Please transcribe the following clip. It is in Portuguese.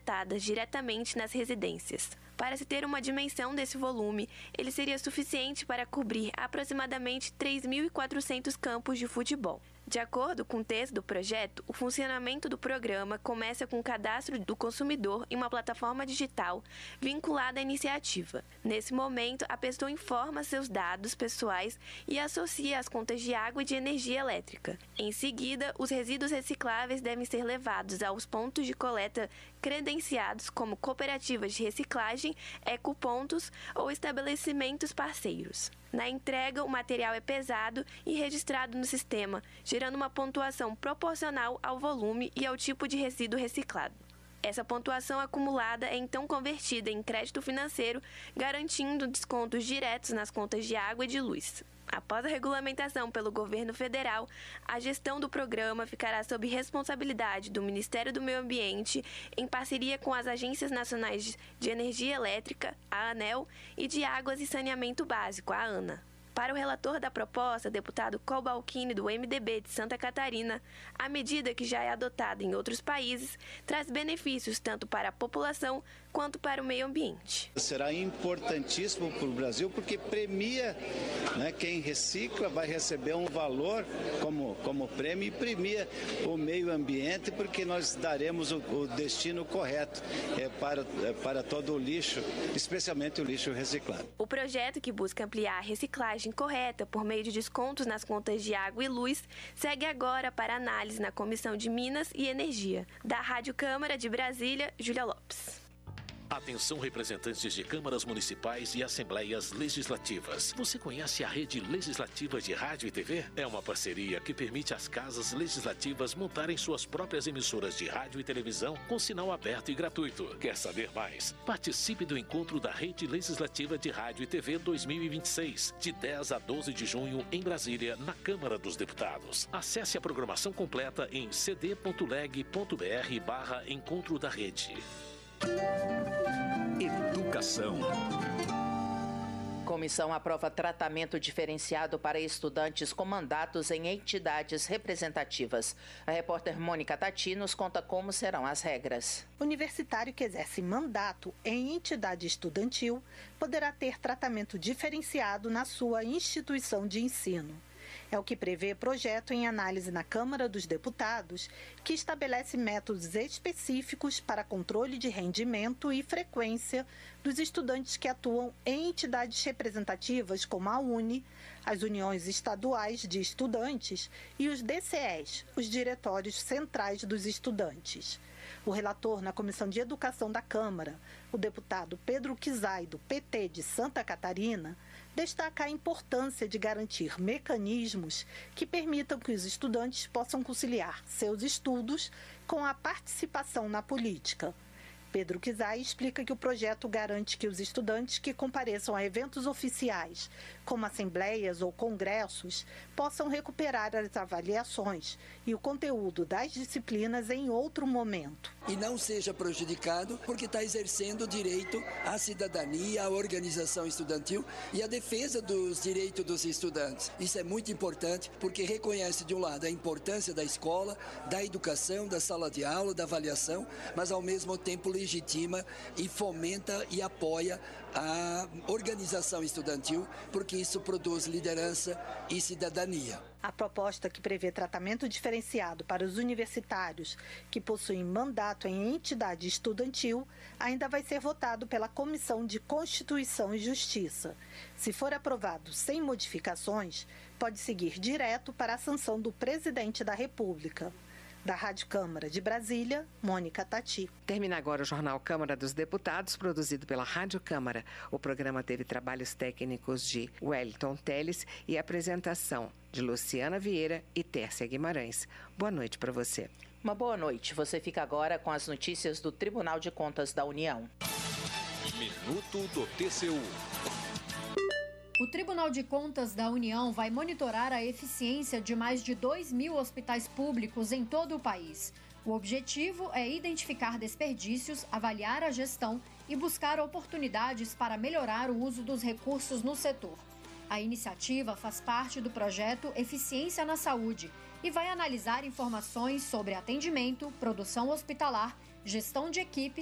coletadas diretamente nas residências. Para se ter uma dimensão desse volume, ele seria suficiente para cobrir aproximadamente 3.400 campos de futebol. De acordo com o texto do projeto, o funcionamento do programa começa com o cadastro do consumidor em uma plataforma digital vinculada à iniciativa. Nesse momento, a pessoa informa seus dados pessoais e associa as contas de água e de energia elétrica. Em seguida, os resíduos recicláveis devem ser levados aos pontos de coleta credenciados como cooperativas de reciclagem, ecopontos ou estabelecimentos parceiros. Na entrega, o material é pesado e registrado no sistema, gerando uma pontuação proporcional ao volume e ao tipo de resíduo reciclado. Essa pontuação acumulada é então convertida em crédito financeiro, garantindo descontos diretos nas contas de água e de luz. Após a regulamentação pelo governo federal, a gestão do programa ficará sob responsabilidade do Ministério do Meio Ambiente, em parceria com as Agências Nacionais de Energia Elétrica, a ANEEL, e de Águas e Saneamento Básico, a ANA. Para o relator da proposta, deputado Cobalcini, do MDB de Santa Catarina, a medida, que já é adotada em outros países, traz benefícios tanto para a população quanto para o meio ambiente. Será importantíssimo para o Brasil porque premia, quem recicla vai receber um valor como prêmio e premia o meio ambiente porque nós daremos o destino correto para todo o lixo, especialmente o lixo reciclado. O projeto, que busca ampliar a reciclagem correta por meio de descontos nas contas de água e luz, segue agora para análise na Comissão de Minas e Energia. Da Rádio Câmara de Brasília, Júlia Lopes. Atenção, representantes de câmaras municipais e assembleias legislativas. Você conhece a Rede Legislativa de Rádio e TV? É uma parceria que permite às casas legislativas montarem suas próprias emissoras de rádio e televisão com sinal aberto e gratuito. Quer saber mais? Participe do encontro da Rede Legislativa de Rádio e TV 2026, de 10 a 12 de junho em Brasília, na Câmara dos Deputados. Acesse a programação completa em cd.leg.br/encontro da rede. Educação. Comissão aprova tratamento diferenciado para estudantes com mandatos em entidades representativas. A repórter Mônica Tati nos conta como serão as regras. Universitário que exerce mandato em entidade estudantil poderá ter tratamento diferenciado na sua instituição de ensino. É o que prevê projeto em análise na Câmara dos Deputados, que estabelece métodos específicos para controle de rendimento e frequência dos estudantes que atuam em entidades representativas como a UNE, as Uniões Estaduais de Estudantes e os DCEs, os Diretórios Centrais dos Estudantes. O relator na Comissão de Educação da Câmara, o deputado Pedro Kizai, do PT de Santa Catarina, destaca a importância de garantir mecanismos que permitam que os estudantes possam conciliar seus estudos com a participação na política. Pedro Kizai explica que o projeto garante que os estudantes que compareçam a eventos oficiais, como assembleias ou congressos, possam recuperar as avaliações e o conteúdo das disciplinas em outro momento. E não seja prejudicado porque está exercendo o direito à cidadania, à organização estudantil e à defesa dos direitos dos estudantes. Isso é muito importante porque reconhece, de um lado, a importância da escola, da educação, da sala de aula, da avaliação, mas ao mesmo tempo legitima e fomenta e apoia a organização estudantil, porque isso produz liderança e cidadania. A proposta, que prevê tratamento diferenciado para os universitários que possuem mandato em entidade estudantil, ainda vai ser votado pela Comissão de Constituição e Justiça. Se for aprovado sem modificações, pode seguir direto para a sanção do Presidente da República. Da Rádio Câmara de Brasília, Mônica Tati. Termina agora o Jornal Câmara dos Deputados, produzido pela Rádio Câmara. O programa teve trabalhos técnicos de Wellington Teles e apresentação de Luciana Vieira e Tércia Guimarães. Boa noite para você. Uma boa noite. Você fica agora com as notícias do Tribunal de Contas da União. Minuto do TCU. O Tribunal de Contas da União vai monitorar a eficiência de mais de 2.000 hospitais públicos em todo o país. O objetivo é identificar desperdícios, avaliar a gestão e buscar oportunidades para melhorar o uso dos recursos no setor. A iniciativa faz parte do projeto Eficiência na Saúde e vai analisar informações sobre atendimento, produção hospitalar, gestão de equipes